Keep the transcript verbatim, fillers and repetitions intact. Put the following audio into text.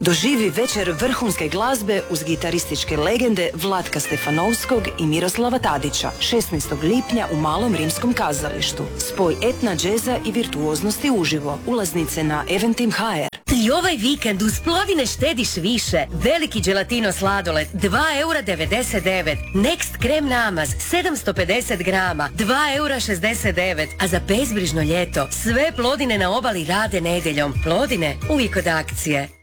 Doživi večer vrhunske glazbe uz gitarističke legende Vlatka Stefanovskog i Miroslava Tadića šesnaestog lipnja u Malom rimskom kazalištu. Spoj etna, džeza i virtuoznosti uživo. Ulaznice na Eventim punkt h r. I ovaj vikend uz Plodine štediš više. Veliki Gelatino sladoled dva eura devedeset devet. Next krem namaz sedamsto pedeset grama dva eura šezdeset devet. A za bezbrižno ljeto sve Plodine na obali rade nedjeljom. Plodine uvijek od akcije.